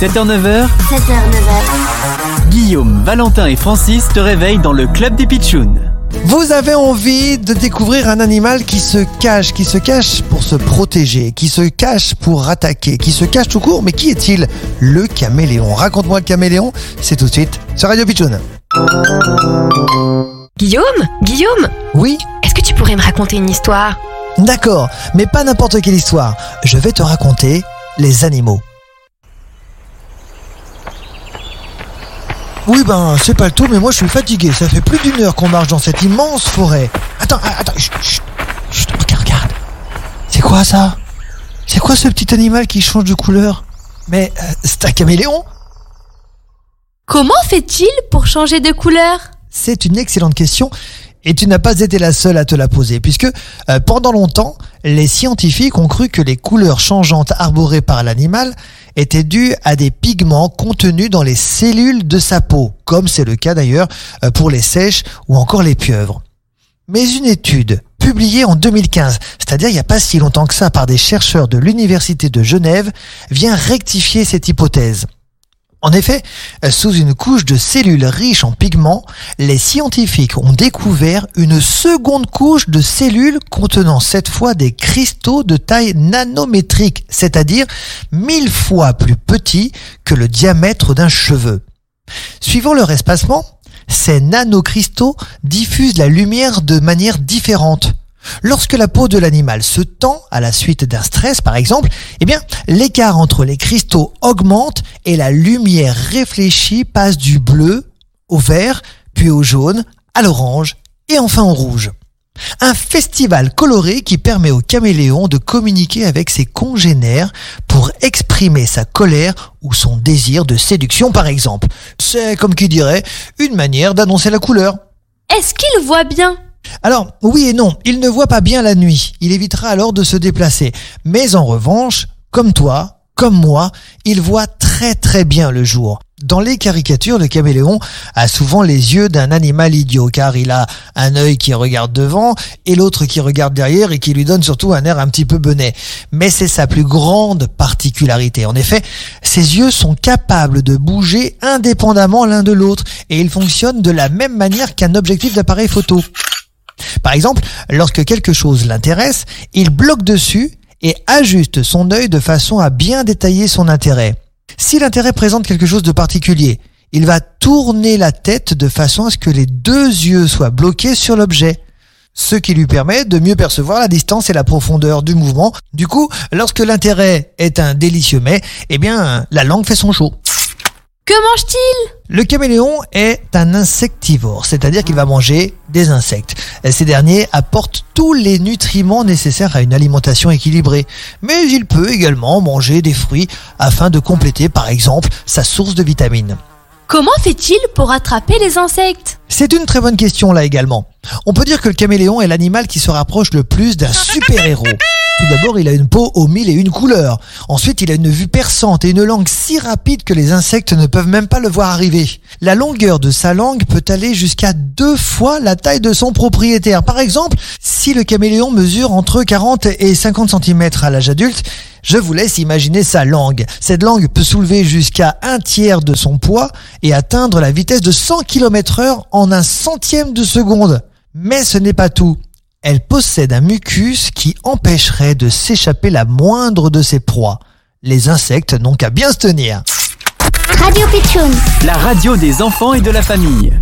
7h-9h, 7h-9h, Guillaume, Valentin et Francis te réveillent dans le club des Pitchouns. Vous avez envie de découvrir un animal qui se cache pour se protéger, qui se cache pour attaquer, qui se cache tout court, mais qui est-il? Le caméléon. Raconte-moi le caméléon, c'est tout de suite sur Radio Pitchoun. Guillaume, Oui, est-ce que tu pourrais me raconter une histoire? d'accord, mais pas n'importe quelle histoire. Je vais te raconter les animaux. Oui, c'est pas le tout, mais moi je suis fatigué. Ça fait plus d'une heure qu'on marche dans cette immense forêt. Attends, chut, regarde. C'est quoi ça? C'est quoi ce petit animal qui change de couleur? Mais c'est un caméléon? Comment fait-il pour changer de couleur? C'est une excellente question et tu n'as pas été la seule à te la poser puisque pendant longtemps, les scientifiques ont cru que les couleurs changeantes arborées par l'animal étaient dues à des pigments contenus dans les cellules de sa peau, comme c'est le cas d'ailleurs pour les seiches ou encore les pieuvres. Mais une étude publiée en 2015, c'est-à-dire il n'y a pas si longtemps que ça par des chercheurs de l'Université de Genève, vient rectifier cette hypothèse. En effet, sous une couche de cellules riches en pigments, les scientifiques ont découvert une seconde couche de cellules contenant cette fois des cristaux de taille nanométrique, c'est-à-dire 1000 fois plus petits que le diamètre d'un cheveu. Suivant leur espacement, ces nanocristaux diffusent la lumière de manière différente. Lorsque la peau de l'animal se tend à la suite d'un stress, par exemple, l'écart entre les cristaux augmente et la lumière réfléchie passe du bleu au vert, puis au jaune, à l'orange et enfin au rouge. Un festival coloré qui permet au caméléon de communiquer avec ses congénères pour exprimer sa colère ou son désir de séduction, par exemple. C'est, comme qui dirait, une manière d'annoncer la couleur. Est-ce qu'il voit bien? Alors, oui et non, il ne voit pas bien la nuit, il évitera alors de se déplacer. Mais en revanche, comme toi, comme moi, il voit très très bien le jour. Dans les caricatures, le caméléon a souvent les yeux d'un animal idiot, car il a un œil qui regarde devant et l'autre qui regarde derrière et qui lui donne surtout un air un petit peu benet. Mais c'est sa plus grande particularité. En effet, ses yeux sont capables de bouger indépendamment l'un de l'autre et ils fonctionnent de la même manière qu'un objectif d'appareil photo. Par exemple, lorsque quelque chose l'intéresse, il bloque dessus et ajuste son œil de façon à bien détailler son intérêt. Si l'intérêt présente quelque chose de particulier, il va tourner la tête de façon à ce que les deux yeux soient bloqués sur l'objet, ce qui lui permet de mieux percevoir la distance et la profondeur du mouvement. Du coup, lorsque l'intérêt est un délicieux mets, la langue fait son show. Que mange-t-il? Le caméléon est un insectivore, c'est-à-dire qu'il va manger des insectes. Ces derniers apportent tous les nutriments nécessaires à une alimentation équilibrée. Mais il peut également manger des fruits afin de compléter, par exemple, sa source de vitamines. Comment fait-il pour attraper les insectes? C'est une très bonne question là également. On peut dire que le caméléon est l'animal qui se rapproche le plus d'un super-héros. Tout d'abord, il a une peau aux 1001 couleurs. Ensuite, il a une vue perçante et une langue si rapide que les insectes ne peuvent même pas le voir arriver. La longueur de sa langue peut aller jusqu'à 2 fois la taille de son propriétaire. Par exemple, si le caméléon mesure entre 40 et 50 cm à l'âge adulte, je vous laisse imaginer sa langue. Cette langue peut soulever jusqu'à 1/3 de son poids et atteindre la vitesse de 100 km/h en 1/100e de seconde. Mais ce n'est pas tout. Elle possède un mucus qui empêcherait de s'échapper la moindre de ses proies. Les insectes n'ont qu'à bien se tenir. Radio Pitchoun. La radio des enfants et de la famille.